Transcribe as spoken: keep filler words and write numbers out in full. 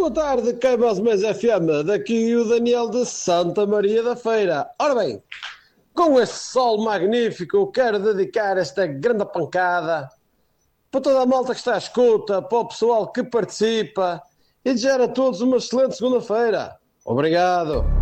Boa tarde, Caibas Mais F M. Daqui o Daniel de Santa Maria da Feira. Ora bem, com este sol magnífico, quero dedicar esta grande pancada para toda a malta que está à escuta, para o pessoal que participa e desejar a todos uma excelente segunda-feira. Obrigado.